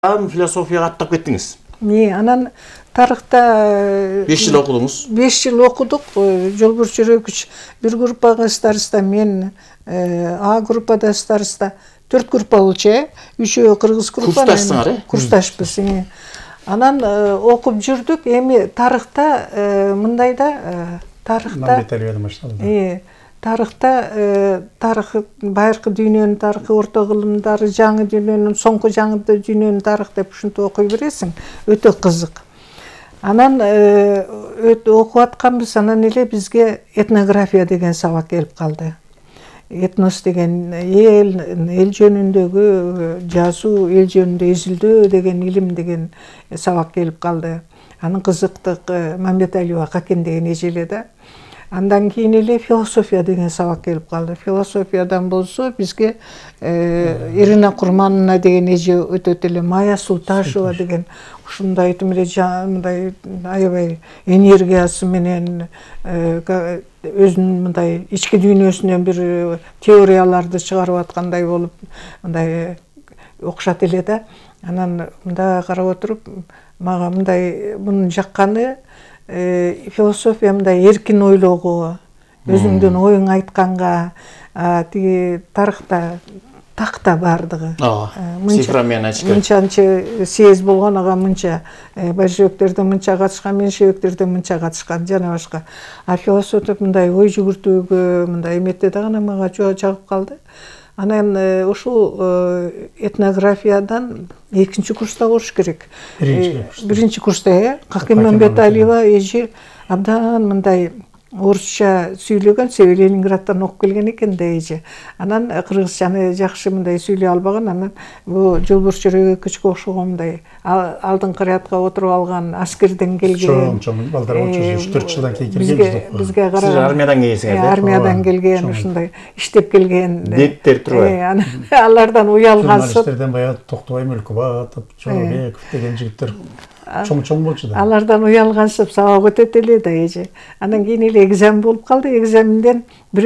философияга аттап кеттиңиз. Анан тарыхта 5 жыл окудуңуз. 5 жыл окудук. Жолборс Жүрөкүч бир группага староста, мен А группада староста, 4 группа болчу, 3-өө кыргыз группа. Курсташсыңар, Курсташпыз. Анан окуп жүрдүк. Эми тарыхта мындай да, тарыхта тарых байыркы дүйнөнүн тарыхы, орто кылымдары, жаңы дүйнөнүн, соңку жаңы дүйнөнүн тарыхы деп ушинтип окуй бересиң. Өтө кызык. Анан окуп атканбыз, анан эле бизге этнография деген сабак келип калды. Этнос деген эл жөнүндөгү жазуу, эл жөнүндө изилдөө деген илим деген сабак келип калды. Анын кызыктык Мамбеталиева Какен деген эже эле да. Андан кийин эле философия деген сабак келип калды. Философиядан болсо бизге Ирина Курмановна деген эже өтөт эле, Майя Султашева деген ушундай мындай аябай энергиясы менен өзүнүн мындай ички дүйнөсүнөн бир теорияларды чыгарып аткандай болуп мындай окшот эле да. Анан мындай карап отуруп, мага мындай мунун жакканы философия мындай эркин ойлоого, өзүңдүн оюң айтканга, тиги тарыхта такта бардыгы. Цифра менен ачкыр. Мынчанчы съезд болгон, ага мынча большевиктерден мынча катышкан, меньшевиктерден мынча катышкан жана башка. Философия мындай ой жүгүртүүгө, мындай эметте дагы мага жагып калды. Анан ушул этнографиядан 2-нчи курста болуш керек. 1-нчи курста, Какен Мамбеталиева эже абдан мындай орусча сүйлөгөн, себеби Ленинградтан окуп келген экен да эже. Анан кыргызчаны жакшы мындай сүйлөй албаган, анан бул Жолборс Жүрөкүчкө окшогон мындай алдыңкы рядка отуруп алган, аскерден келген. Чоң балдар болчу, 4 жылдан кийин келген. Бизге карап, сиз армиядан келгенсиңер да? Армиядан келген, ушундай иштеп келген. Деттер турбайбы? Алардан уялгансып. Журналисттерден баягы Токтогой Мөлкөбатов, Жолобеков деген жигиттер чоң болчу да. Алардан уялгансып сабак өтөт эле да эже. Анан кийин эле экзамен болуп калды. Экзаменден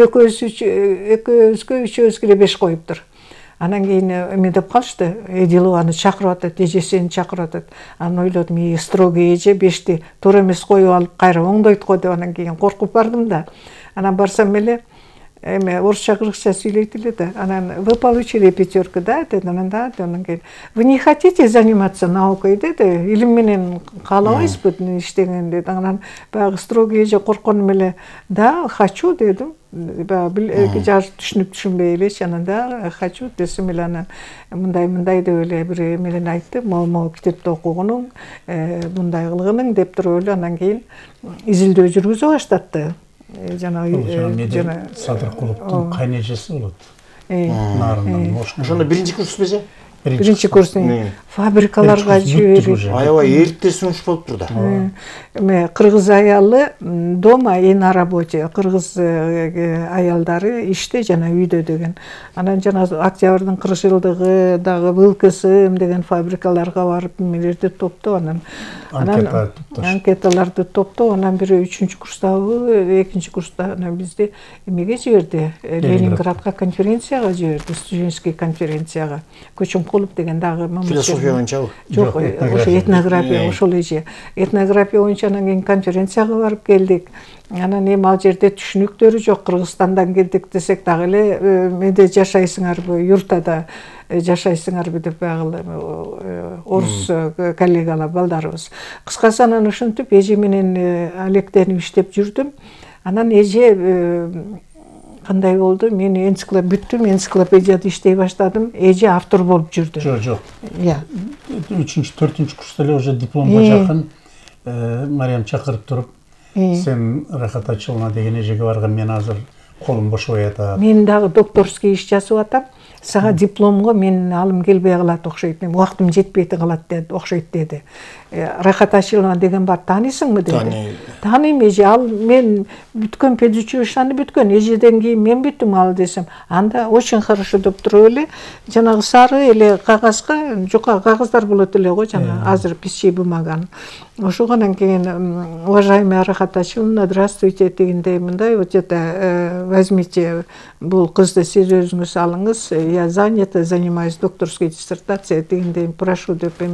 экөөбүзгө 3-өөбүзгө эле 5 коюптур. Анан кийин эме деп калышты, Эдилованы чакырып атат, эжесин чакырып атат. Анан ойлодум, строгий эже 5ти туура эмес коюп алып, кайра оңдойт го деп, анан кийин коркуп бардым да. Анан барсам эле эме орусча кыргызча сүйлөйт эле да. Анан вы получили 5, да, деди. Анан кийин вы не хотите заниматься наукой, деди. Илим менен каалабайсызбы иштеген, деди. Анан баягы строгий эже коркконум эле, да, хочу дедим. Баягы жаш түшүнбөй элечи. Анан да, хочу десем эле, анан мындай деп эле бир менен айтты. Могу китепти окугунуң, мындай кылгының деп туруп эле, анан кийин изилдөө жүргүзө баштатты. Жана Садыркуловдун кайнежеси болот. Ошондо 1-нчи курс беже? 1-нчи курстун фабрикаларга жиберип. Аябай эрте сунуш болуптур да. Эме кыргыз аялы дома и на работе. Кыргыз аялдары иште жана үйдө деген. Анан жана Октябрдын 40 жылдыгы дагы ВЛКСМ деген фабрикаларга барып эмелерди топтоп, анан анкеталарды топтоп, анан бир 3-нчи курстабы, 2-нчи курста анан бизди эмеге жиберди, Ленинградка конференцияга жиберди, студенческий конференцияга. Көчөмкулов деген дагы философия боюнчабы? Жок, ошо этнография, ошол эже. Этнография боюнча анан кийин конференцияга барып келдик. Анан эми ал жерде түшүнүктөрү жок. Кыргызстандан келдик десек дагы эле менде жашайсыңарбы, юртада жашайсыңарбы деп баягы орус коллегалар балдарыбыз. Кыскасы анан ушинтип эже менен алектенип иштеп жүрдүм. Анан эже кандай болду? Мен бүттүм, энциклопедияда иштей баштадым. Эже автор болуп жүрдү. Жок. 3-4-нчи курста эле уже дипломго жакын Мариям чакырып туруп, сен Рахат Ачыловна деген эжеге барган, мен азыр колум бошобой атат. Мен дагы докторский иш жасап атам. Сага дипломго мен алым келбей калат окшойт, убактым жетпей калат деп окшойт деди. Рахат Ачыловна деген бар, таанысыңбы деди. Тааныйм эже, ал мен бүткөн педучилищени бүткөн, эжеден кийин мен бүттүм ал десем. Анда очень хорошо деп туруп эле жанагы сары эле кагазга, жука кагаздар болот эле го, жана азыр пищи бумаган. Ошондон кийин уважаемая Рахат Ачыловна, здравствуйте дегенде, мындай вот это возьмите бул кызды сиз өзүңүз алыңыз, я занята, занимаюсь докторской диссертацией дегенде прошу деп